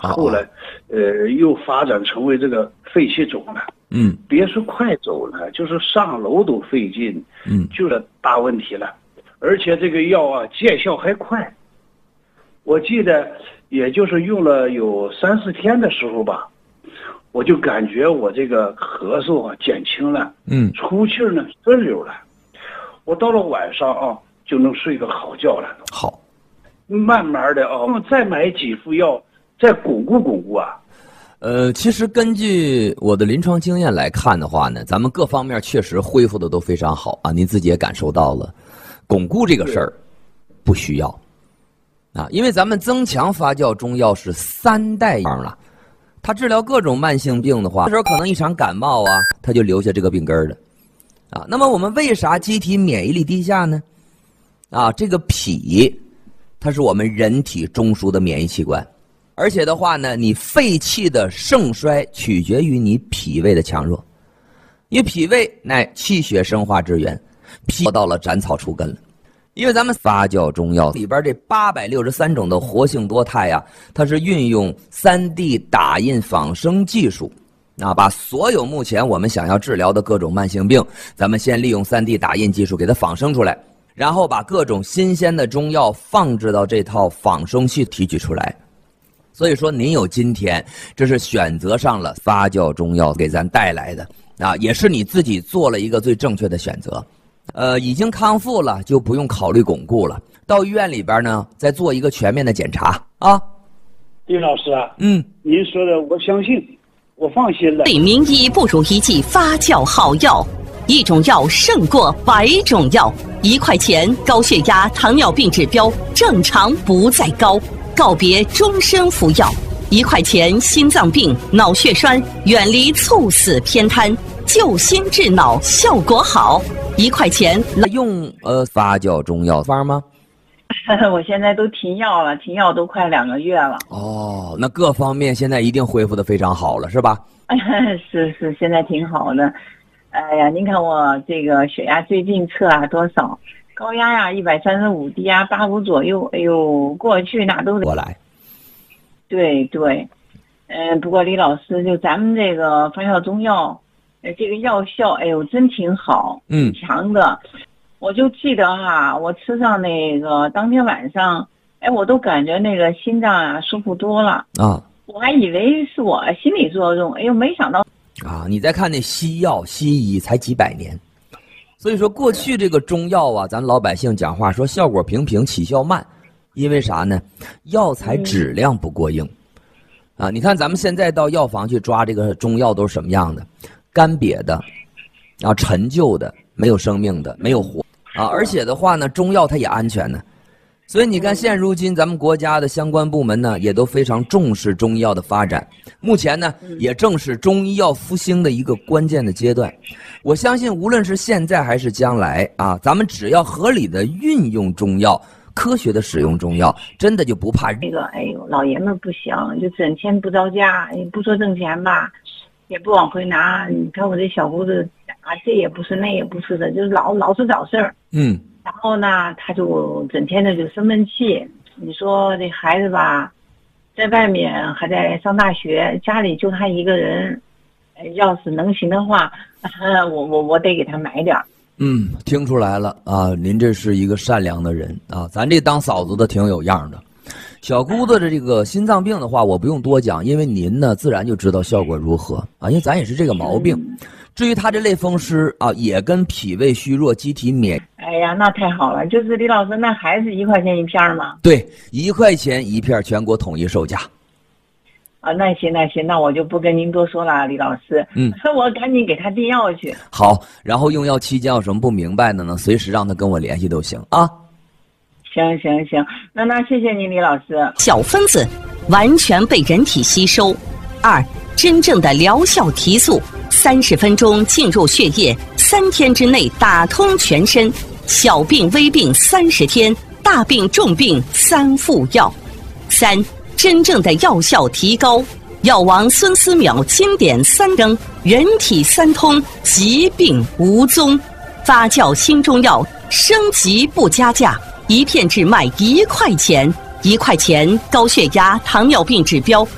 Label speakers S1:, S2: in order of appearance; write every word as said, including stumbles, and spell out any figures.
S1: 后来，呃，又发展成为这个肺气肿了。
S2: 嗯，
S1: 别说快走了，就是上楼都费劲。
S2: 嗯，
S1: 就是大问题了。而且这个药啊，见效还快。我记得，也就是用了有三四天的时候吧，我就感觉我这个咳嗽啊减轻了。
S2: 嗯，
S1: 出气儿呢顺溜了。我到了晚上啊，就能睡个好觉了。
S2: 好。
S1: 慢慢的啊，再买几副药，再巩固巩固啊。
S2: 呃，其实根据我的临床经验来看的话呢，咱们各方面确实恢复的都非常好啊，您自己也感受到了。巩固这个事儿不需要啊，因为咱们增强发酵中药是三代样了，它治疗各种慢性病的话，这时候可能一场感冒啊，它就留下这个病根的啊。那么我们为啥机体免疫力低下呢？啊，这个脾它是我们人体中枢的免疫器官，而且的话呢，你肺气的盛衰取决于你脾胃的强弱，因为脾胃乃气血生化之源，脾到了斩草除根了。因为咱们发酵中药里边这八百六十三种的活性多肽呀、啊，它是运用 三 D 打印仿生技术，啊，把所有目前我们想要治疗的各种慢性病，咱们先利用 三 D 打印技术给它仿生出来。然后把各种新鲜的中药放置到这套仿生器提取出来，所以说您有今天，这是选择上了发酵中药给咱带来的啊，也是你自己做了一个最正确的选择。呃，已经康复了就不用考虑巩固了，到医院里边呢再做一个全面的检查啊。
S1: 李老师啊，
S2: 嗯，
S1: 您说的我相信，我放心了。
S3: 对名医不如一剂发酵好药，一种药胜过百种药。一块钱，高血压、糖尿病指标正常不再高，告别终身服药。一块钱，心脏病、脑血栓远离猝死偏瘫，救心治脑效果好。一块钱，
S2: 用呃发酵中药方吗？
S4: 我现在都停药了，停药都快两个月了。
S2: 哦，那各方面现在一定恢复得非常好了，是吧？
S4: 是是，现在挺好的。哎呀，您看我这个血压最近测啊多少？高压呀一百三十五，低压八五左右。哎呦，过去那都
S2: 过来。
S4: 对对，嗯，不过李老师，就咱们这个发酵中药，呃，这个药效，哎呦，真挺好，
S2: 嗯，
S4: 强的。我就记得哈、啊，我吃上那个当天晚上，哎，我都感觉那个心脏啊舒服多了
S2: 啊。
S4: 我还以为是我心理作用，哎呦，没想到。
S2: 啊，你再看那西药西医才几百年，所以说过去这个中药啊，咱老百姓讲话说效果平平，起效慢，因为啥呢？药材质量不过硬。啊，你看咱们现在到药房去抓这个中药都是什么样的？干瘪的，啊，陈旧的，没有生命的，没有活啊，而且的话呢，中药它也安全呢。所以你看，现如今咱们国家的相关部门呢，也都非常重视中医药的发展。目前呢，也正是中医药复兴的一个关键的阶段。我相信，无论是现在还是将来啊，咱们只要合理的运用中药，科学的使用中药，真的就不怕
S4: 那个。哎呦，老爷们不行，就整天不着家，也不说挣钱吧，也不往回拿。你看我这小姑子啊，这也不是，那也不是的，就是老老是找事儿。
S2: 嗯。
S4: 然后呢，他就整天的就生闷气。你说这孩子吧，在外面还在上大学，家里就他一个人，要是能行的话，呃、我我我得给他买点儿。
S2: 嗯，听出来了啊，您这是一个善良的人啊，咱这当嫂子的挺有样的。小姑子的这个心脏病的话，我不用多讲，因为您呢自然就知道效果如何啊，因为咱也是这个毛病。嗯、至于他这类风湿啊，也跟脾胃虚弱、机体免。
S4: 哎呀，那太好了！就是李老师，那还是一块钱一片吗？
S2: 对，一块钱一片，全国统一售价。
S4: 啊，那行那行，那我就不跟您多说了，李老师。
S2: 嗯，
S4: 我赶紧给他订药去。
S2: 好，然后用药期间有什么不明白的呢？随时让他跟我联系都行啊。
S4: 行行行，那那谢谢您，李老师。
S3: 小分子完全被人体吸收。二，真正的疗效提速，三十分钟进入血液，三天之内打通全身。小病微病三十天，大病重病三副药。三，真正的药效提高。药王孙思邈经典三征，人体三通，疾病无踪。发酵新中药，升级不加价，一片只卖一块钱，一块钱高血压、糖尿病指标